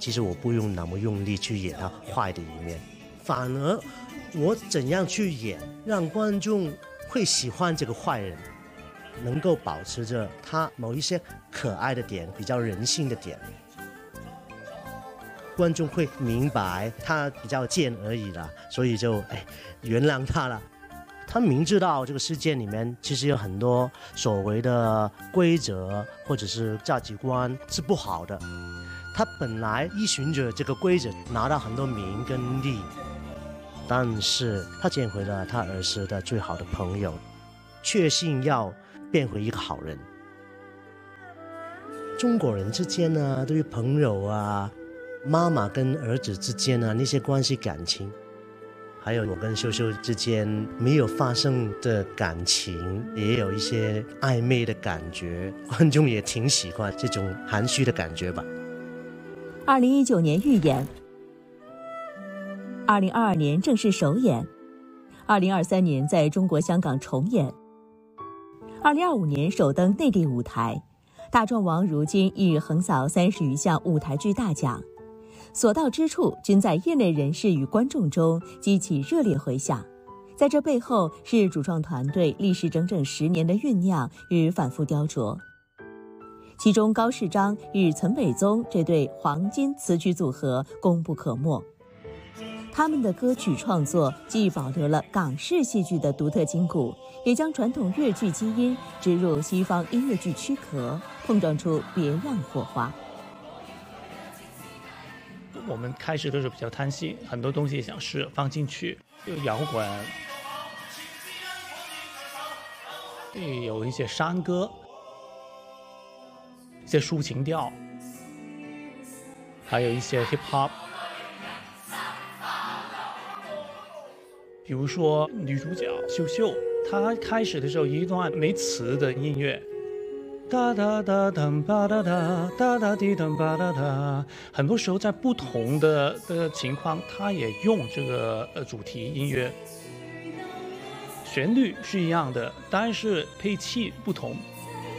其实我不用那么用力去演他坏的一面，反而我怎样去演，让观众会喜欢这个坏人，能够保持着他某一些可爱的点，比较人性的点，观众会明白他比较贱而已啦，所以就原谅他了。他明知道这个世界里面其实有很多所谓的规则或者是价值观是不好的，他本来依循着这个规则拿到很多名跟利，但是他见回了他儿时的最好的朋友，确信要变回一个好人。中国人之间呢，对于朋友啊，妈妈跟儿子之间啊，那些关系感情，还有我跟秀秀之间没有发生的感情，也有一些暧昧的感觉，观众也挺喜欢这种含蓄的感觉吧。 2019年预演，2022年正式首演，2023年在中国香港重演，2025年首登内地舞台。大壮王如今已横扫30余项舞台剧大奖，所到之处均在业内人士与观众中激起热烈回响。在这背后是主创团队历时整整10年的酝酿与反复雕琢，其中高世章与岑北宗这对黄金词曲组合功不可没。他们的歌曲创作既保留了港式戏剧的独特筋骨，也将传统粤剧基因植入西方音乐剧躯壳，碰撞出别样火花。 我们开始都是比较贪心，很多东西想试放进去，有摇滚，有一些山歌，一些抒情调，还有一些 hip hop。比如说女主角秀秀，她开始的时候一段没词的音乐，哒哒哒哒吧哒哒哒哒滴哒吧哒哒，很多时候在不同的情况，她也用这个主题音乐，旋律是一样的，但是配器不同。